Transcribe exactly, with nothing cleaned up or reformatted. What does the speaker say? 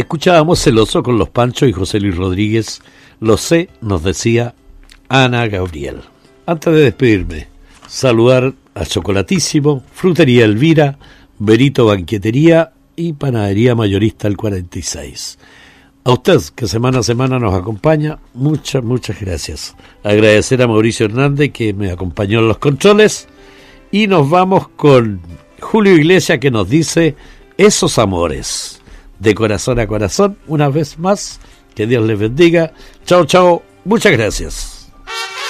Escuchábamos Celoso con Los Panchos y José Luis Rodríguez. Lo sé, nos decía Ana Gabriel. Antes de despedirme, saludar a Chocolatísimo, Frutería Elvira, Berito Banquetería y Panadería Mayorista el cuarenta y seis. A usted, que semana a semana nos acompaña, muchas, muchas gracias. Agradecer a Mauricio Hernández, que me acompañó en los controles. Y nos vamos con Julio Iglesias, que nos dice Esos Amores. De corazón a corazón, una vez más, que Dios les bendiga. Chao, chao, muchas gracias.